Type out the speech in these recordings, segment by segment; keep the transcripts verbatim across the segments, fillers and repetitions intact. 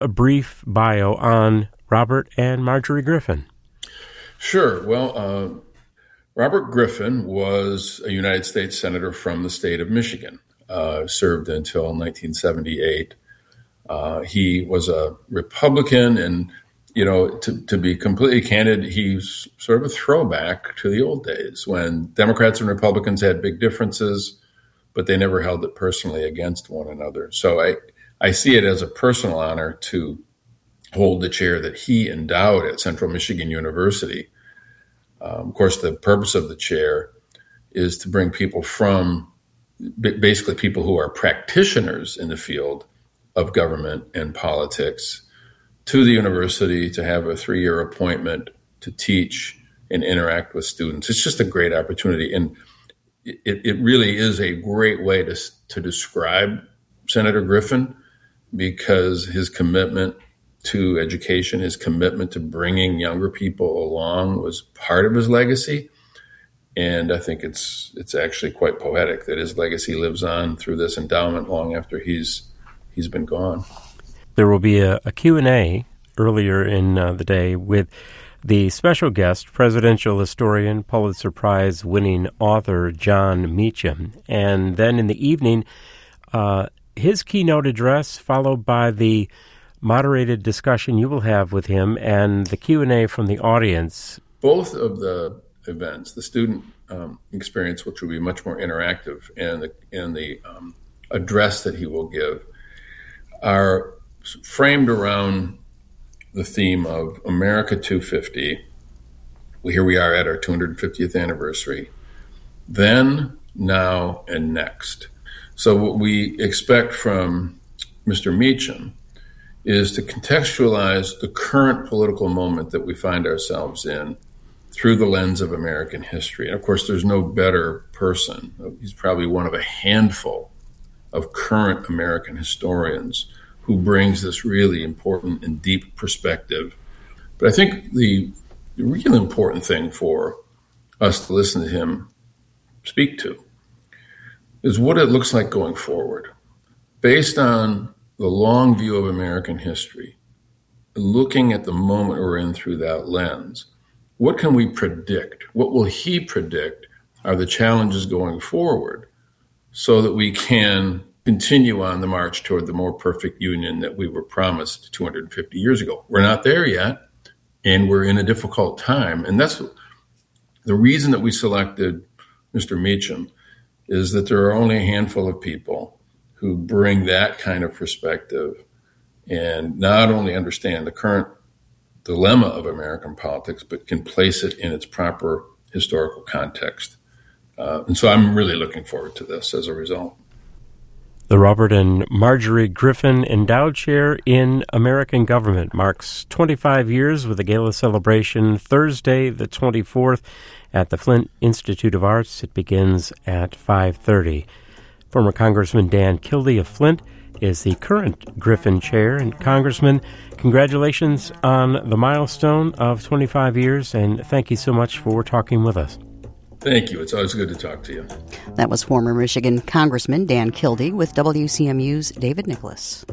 a brief bio on Robert and Marjorie Griffin? Sure. Well, uh, Robert Griffin was a United States Senator from the state of Michigan, uh, served until nineteen seventy-eight. Uh, he was a Republican, and, you know, to, to be completely candid, he's sort of a throwback to the old days when Democrats and Republicans had big differences, but they never held it personally against one another. So I, I see it as a personal honor to hold the chair that he endowed at Central Michigan University. Um, of course, the purpose of the chair is to bring people from, basically people who are practitioners in the field of government and politics, to the university to have a three-year appointment to teach and interact with students. It's just a great opportunity. And it, it really is a great way to, to describe Senator Griffin, because his commitment to education, his commitment to bringing younger people along was part of his legacy. And I think it's it's actually quite poetic that his legacy lives on through this endowment long after he's he's been gone. There will be a, a Q and A earlier in uh, the day with the special guest, presidential historian, Pulitzer Prize winning author Jon Meacham. And then in the evening, uh, his keynote address, followed by the moderated discussion you will have with him and the Q and A from the audience. Both of the events, the student um, experience, which will be much more interactive, and the, and the um, address that he will give, are framed around the theme of America two fifty. Well, here we are at our two hundred fiftieth anniversary. Then, now, and next. So what we expect from Mister Meacham is to contextualize the current political moment that we find ourselves in through the lens of American history. And of course, there's no better person. He's probably one of a handful of current American historians who brings this really important and deep perspective. But I think the, the real important thing for us to listen to him speak to is what it looks like going forward. Based on the long view of American history, looking at the moment we're in through that lens, what can we predict? What will he predict are the challenges going forward so that we can continue on the march toward the more perfect union that we were promised two hundred fifty years ago? We're not there yet, and we're in a difficult time. And that's the reason that we selected Mister Meacham, is that there are only a handful of people who bring that kind of perspective and not only understand the current dilemma of American politics, but can place it in its proper historical context. Uh, and so I'm really looking forward to this as a result. The Robert and Marjorie Griffin Endowed Chair in American Government marks twenty-five years with a gala celebration Thursday, the twenty-fourth, at the Flint Institute of Arts. It begins at five thirty. Former Congressman Dan Kildee of Flint is the current Griffin Chair. And Congressman, congratulations on the milestone of twenty-five years, and thank you so much for talking with us. Thank you. It's always good to talk to you. That was former Michigan Congressman Dan Kildee with W C M U's David Nicholas.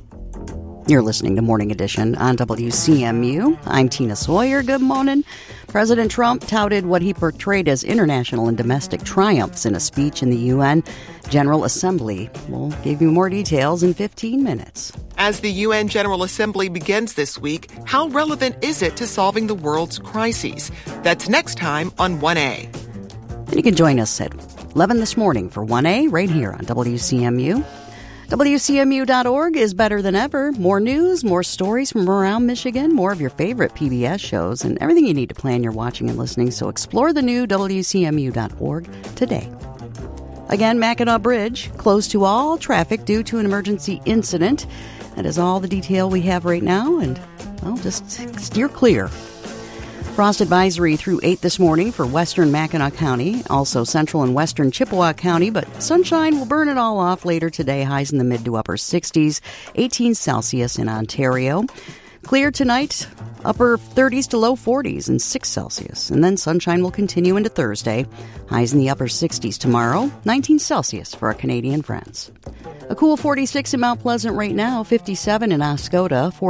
You're listening to Morning Edition on W C M U. I'm Tina Sawyer. Good morning. President Trump touted what he portrayed as international and domestic triumphs in a speech in the U N General Assembly. We'll give you more details in fifteen minutes. As the U N General Assembly begins this week, how relevant is it to solving the world's crises? That's next time on one A. And you can join us at eleven this morning for one A right here on W C M U. W C M U dot org is better than ever. More news, more stories from around Michigan, more of your favorite P B S shows, and everything you need to plan your watching and listening. So explore the new W C M U dot org today. Again, Mackinac Bridge closed to all traffic due to an emergency incident. That is all the detail we have right now, and, well, just steer clear. Frost advisory through eight this morning for western Mackinac County, also central and western Chippewa County, but sunshine will burn it all off later today. Highs in the mid to upper sixties, eighteen Celsius in Ontario. Clear tonight, upper thirties to low forties and six Celsius. And then sunshine will continue into Thursday. Highs in the upper sixties tomorrow, nineteen Celsius for our Canadian friends. A cool forty-six in Mount Pleasant right now, fifty-seven in Oscoda,